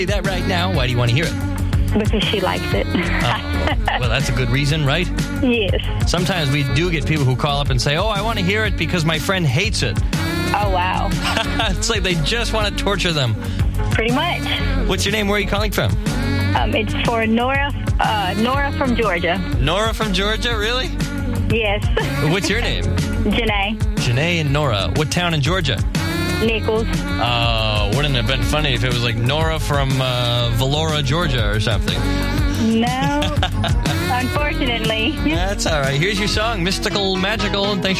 that right now. Why do you want to hear it? Because she likes it. Well, that's a good reason, right? Yes. Sometimes we do get people who call up and say, I want to hear it because my friend hates it. Oh, wow. It's like they just want to torture them. Pretty much. What's your name? Where are you calling from? It's for Nora from Georgia. Nora from Georgia, really? Yes. What's your name? Janae. Janae and Nora. What town in Georgia? Nichols. Wouldn't it have been funny if it was like Nora from Valora, Georgia or something? No. Unfortunately. That's all right. Here's your song, Mystical Magical, and thanks